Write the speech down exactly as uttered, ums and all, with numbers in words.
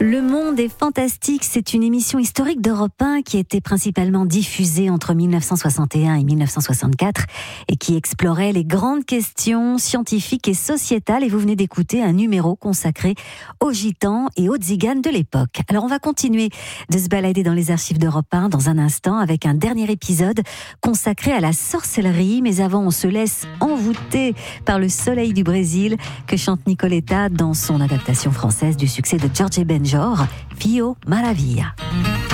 Le Monde est fantastique, c'est une émission historique d'Europe un qui était principalement diffusée entre mille neuf cent soixante et un et mille neuf cent soixante-quatre et qui explorait les grandes questions scientifiques et sociétales. Et vous venez d'écouter un numéro consacré aux gitans et aux tziganes de l'époque. Alors on va continuer de se balader dans les archives d'Europe un dans un instant avec un dernier épisode consacré à la sorcellerie. Mais avant, on se laisse envoûter par le soleil du Brésil que chante Nicoletta dans son adaptation française du succès de Jorge Benjor, Fio Maravilla.